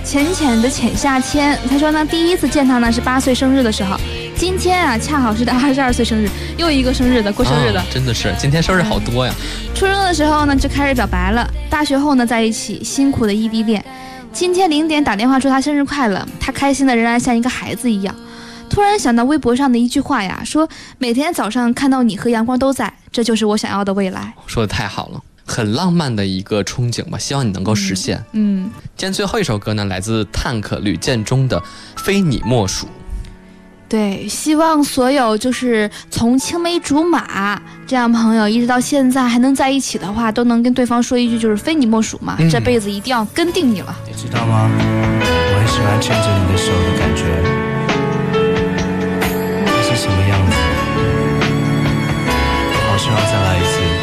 浅浅的浅夏天。他说呢，第一次见他呢是8岁生日的时候，今天啊恰好是他22岁生日，又一个生日的过生日的， 真的是今天生日好多呀。 初中的时候呢就开始表白了，大学后呢在一起辛苦的异地恋。今天0点打电话说他生日快乐，他开心的仍然像一个孩子一样。突然想到微博上的一句话呀，说每天早上看到你和阳光都在，这就是我想要的未来。 说的太好了，很浪漫的一个憧憬吧，希望你能够实现。今天最后一首歌呢，来自Tank吕建中的《非你莫属》。 对，希望所有就是从青梅竹马这样朋友一直到现在还能在一起的话，都能跟对方说一句就是非你莫属嘛，这辈子一定要跟定你了。 你知道吗？我很喜欢牵着你的手的感觉。